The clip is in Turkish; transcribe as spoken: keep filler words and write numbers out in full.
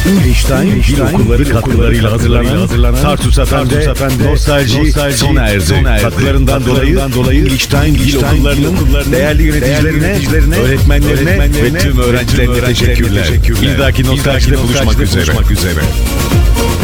English Time Dil Okulları katkılarıyla hazırlanan Tartus Efendi Nostalji, nostalji sona erdi. Katkılarından dolayı, dolayı English Time Dil Okulları'nın değerli yöneticilerine, öğretmenlerine, ve tüm öğrencilerine teşekkürler. Bir dahaki nostaljide buluşmak üzere.